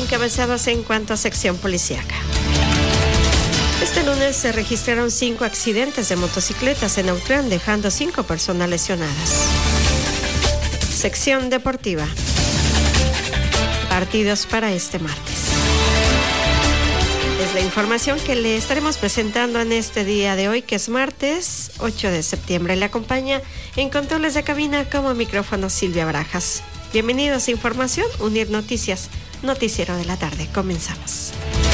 encabezados en cuanto a sección policíaca. Este lunes se registraron 5 accidentes de motocicletas en Autlán, dejando 5 personas lesionadas. Sección deportiva. Partidos para este martes. Es la información que le estaremos presentando en este día de hoy, que es martes 8 de septiembre. Le acompaña en controles de cabina como micrófono Silvia Barajas. Bienvenidos a Información Unir Noticias, noticiero de la tarde. Comenzamos.